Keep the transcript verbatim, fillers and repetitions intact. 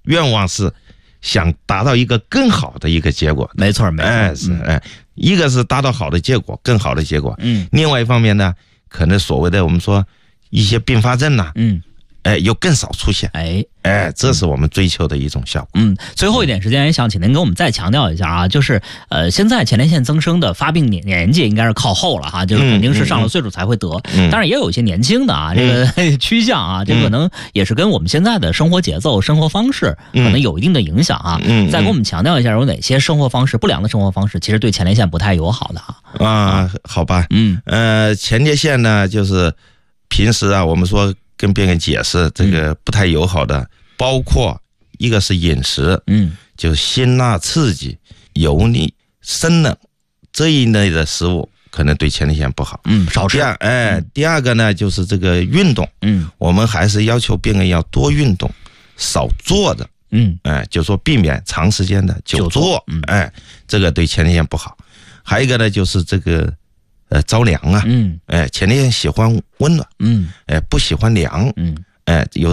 愿望是想达到一个更好的一个结果。 没错，没错， 哎是哎，一个是达到好的结果，更好的结果。 嗯， 另外一方面呢，可能所谓的我们说一些并发症呐、啊， 嗯， 哎，又更少出现。 哎。 哎，这是我们追求的一种效果。 嗯，最后一点时间，也想请您给我们再强调一下啊，就是呃，现在前列腺增生的发病年年纪应该是靠后了哈，就是肯定是上了岁数才会得。嗯，当然也有一些年轻的啊，这个、嗯、趋向啊，这个可能也是跟我们现在的生活节奏、生活方式可能有一定的影响啊。嗯，再给我们强调一下，有哪些生活方式、不良的生活方式，其实对前列腺不太友好的啊？ 啊，好吧， 嗯， 呃，前列腺呢，就是平时啊，我们说跟别人解释这个不太友好的。嗯，包括一个是饮食， 嗯， 就是辛辣刺激、油腻、生冷这一类的食物，可能对前列腺不好。 嗯，少吃。 第二，哎，嗯、第二个呢，就是这个运动， 嗯， 我们还是要求病人要多运动，少坐着， 嗯， 哎，就说避免长时间的久坐， 久坐嗯、 哎，这个对前列腺不好。还有一个呢，就是这个呃着凉啊， 嗯， 哎，前列腺喜欢温暖， 嗯， 哎，不喜欢凉， 嗯， 哎，有。